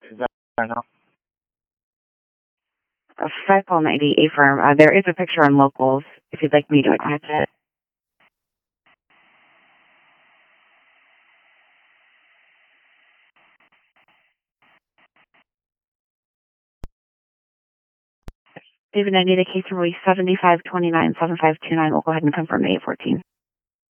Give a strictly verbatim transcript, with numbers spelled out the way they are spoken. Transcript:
Is that better now? A five Paul ninety A firm. Uh, there is a picture on locals if you'd like me to attach it. David, I need a case from release seventy-five twenty-nine seven five two nine. We'll go ahead and confirm the eight fourteen.